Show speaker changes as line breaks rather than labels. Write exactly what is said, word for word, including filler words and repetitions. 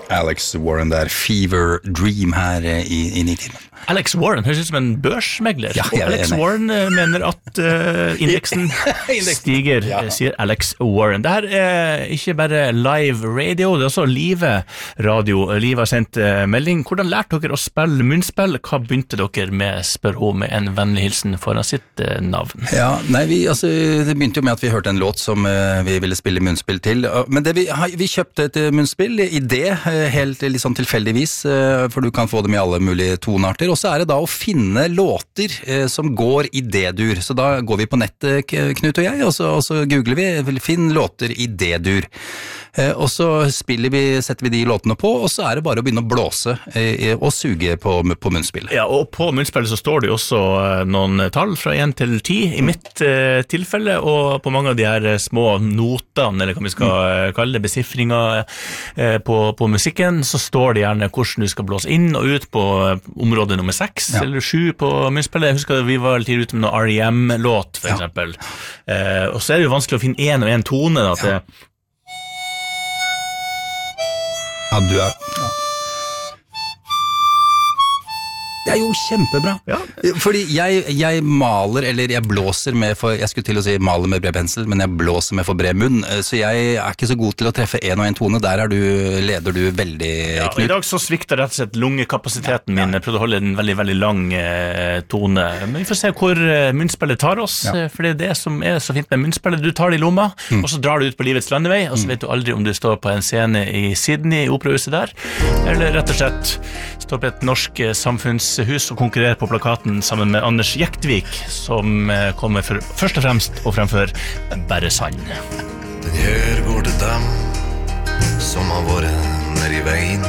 Alex Warren der, Fever Dream her i, i Nitimen.
Alex Warren høres ut som en børsmegler.
Ja,
og Alex enig. Warren uh, mener at uh, indeksen stiger, ja. Sier Alex Warren. Dette er ikke bare live radio, det er også Live radio. Live har sendt uh, melding. Hvordan lærte dere å spille munnspill? Hva begynte dere med, spør hun med en vennlig hilsen foran sitt uh, navn?
Ja, nei, vi, altså, det begynte jo med at vi hørte en låt som uh, vi ville spille munnspill til. Men det vi, vi kjøpte et munnspill i det, uh, helt litt sånn tilfeldigvis, uh, for du kan få dem i alle mulige tonarter. Og så er det da å finne låter eh, som går i D-dur. Så da går vi på nettet, Knut og jeg, og så, og så googler vi, finn låter i D-dur. Eh, og så spiller vi, setter vi de låtene på, og så er det bare å begynne å blåse eh, og suge på, på munnspillet.
Ja, og på munnspillet så står det jo også noen tall fra én til ti i mitt eh, tilfelle, og på mange av de her små notene, eller hva vi skal kalle det, besifringer eh, på, på musikken, så står det gjerne hvordan du skal blåse inn og ut på området nummer seks ja. Eller sju på munnspillet. Jeg husker vi var litt tidlig ute med noen R E M-låt, for eksempel. Ja. Eh, og så er det jo vanskelig å finne en og en tone. Da,
ja.
Det...
ja, du er... Ja. Det er jo kjempebra. Ja. Fordi jeg, jeg maler, eller jeg blåser med for, jeg skulle til å si maler med bred pensel, men jeg blåser med for bred munn, så jeg er ikke så god til å treffe en og en tone. Der er du, leder du veldig,
ja, Knut. I dag så svikter rett og slett lungekapasiteten ja, ja. min. Jeg prøvde å holde en veldig, veldig lang eh, tone. Men vi får se hvor eh, munnspillet tar oss, ja. For det er det som er så fint med munnspillet. Du tar det i lomma, mm. og så drar du ut på livets landevei, og så vet du aldri om du står på en scene i Sydney, i operahuset der, eller rett og slett står på et norsk eh, samfunns hus og konkurrerer på plakaten sammen med Anders Jektvik, som kommer for, først og fremst og fremfor Bare Sand.
Den her går til dem som har vært nede i veien.